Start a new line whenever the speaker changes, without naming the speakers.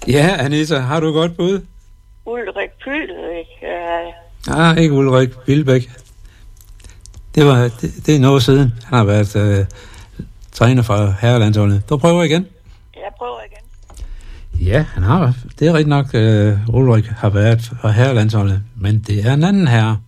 Ja, Anita, har du godt bud?
Ulrik Pyldrik.
Ikke Ulrik Bilbæk. Det er noget siden. Han har været træner for herrelandsholdet. Du prøver igen?
Jeg prøver igen.
Ja, han har. Det er rigtig nok, Ulrik har været for herrelandsholdet. Men det er en anden herre.